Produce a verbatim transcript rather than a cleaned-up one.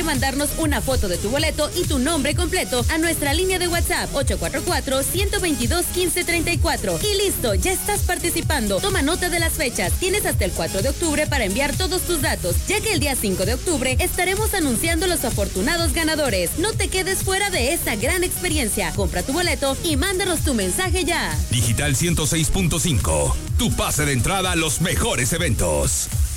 mandarnos una foto de tu boleto y tu nombre completo a nuestra línea de WhatsApp ocho cuatro cuatro, uno dos dos, uno cinco tres cuatro. Y listo, ya estás participando. Toma nota de las fechas. Tienes hasta el cuatro de octubre para enviar todos tus datos, ya que el día cinco de octubre estaremos anunciando los afortunados ganadores. No te quedes fuera de esta gran experiencia. Compra tu boleto y mándanos tu mensaje ya. Digital ciento seis punto cinco, tu pase de entrada a los mejores eventos.